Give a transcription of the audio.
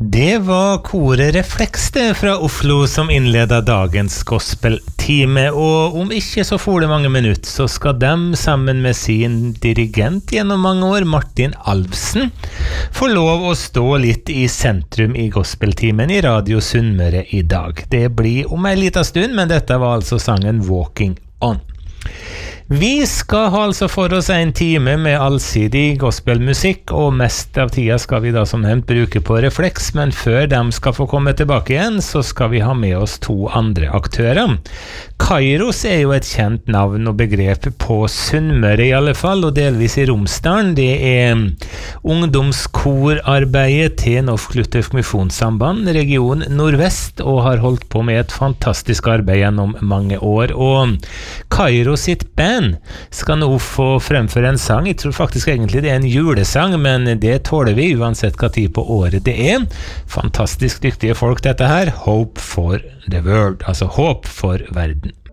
Det var koret Refleks det fra Oslo som innledet dagens gospeltime, og om ikke så får det mange minutter, så skal de sammen med sin dirigent gjennom mange år, Martin Alvsen, få lov å stå litt i sentrum i gospeltimen i Radio Sunnmøre i dag. Det blir om en liten stund, men dette var altså sangen Walking On. Vi skal ha altså for oss en time med allsidig gospelmusikk, og mest av tida skal vi da som nevnt bruke på Refleks, men før de skal få komme tilbake igjen, så skal vi ha med oss to andre aktører. Kairos er jo et kjent navn og begrep på Sunnmøre i alle fall, og delvis i Romsdalen. Det er ungdomskorarbeidet til Norsk Luthersk Misjonssamband, region Nordvest, og har holdt på med et fantastisk arbeid gjennom mange år, og Kairos sitt band skal nå få fremføre en sang. Jeg tror faktisk egentlig det er en julesang, men det tåler vi uansett hva tid på året det er. Fantastisk dyktige folk dette her. Hope for the world, altså håp for verden.